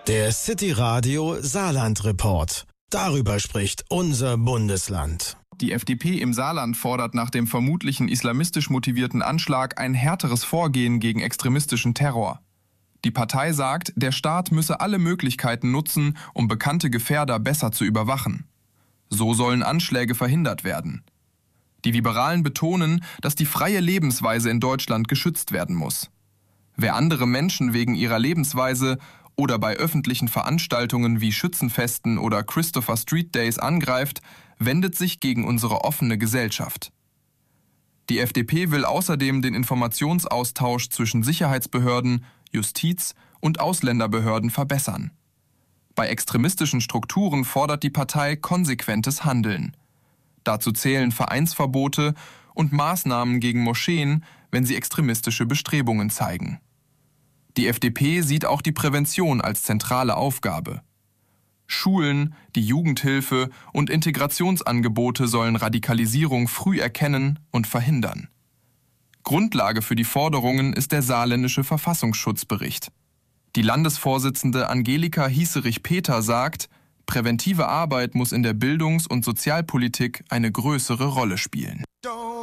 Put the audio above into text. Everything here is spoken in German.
Der City Radio Saarland Report. Darüber spricht unser Bundesland. Die FDP im Saarland fordert nach dem vermutlichen islamistisch motivierten Anschlag ein härteres Vorgehen gegen extremistischen Terror. Die Partei sagt, der Staat müsse alle Möglichkeiten nutzen, um bekannte Gefährder besser zu überwachen. So sollen Anschläge verhindert werden. Die Liberalen betonen, dass die freie Lebensweise in Deutschland geschützt werden muss. Wer andere Menschen wegen ihrer Lebensweise oder bei öffentlichen Veranstaltungen wie Schützenfesten oder Christopher Street Days angreift, wendet sich gegen unsere offene Gesellschaft. Die FDP will außerdem den Informationsaustausch zwischen Sicherheitsbehörden, Justiz und Ausländerbehörden verbessern. Bei extremistischen Strukturen fordert die Partei konsequentes Handeln. Dazu zählen Vereinsverbote und Maßnahmen gegen Moscheen, wenn sie extremistische Bestrebungen zeigen. Die FDP sieht auch die Prävention als zentrale Aufgabe. Schulen, die Jugendhilfe und Integrationsangebote sollen Radikalisierung früh erkennen und verhindern. Grundlage für die Forderungen ist der saarländische Verfassungsschutzbericht. Die Landesvorsitzende Angelika Hieserich-Peter sagt, präventive Arbeit muss in der Bildungs- und Sozialpolitik eine größere Rolle spielen.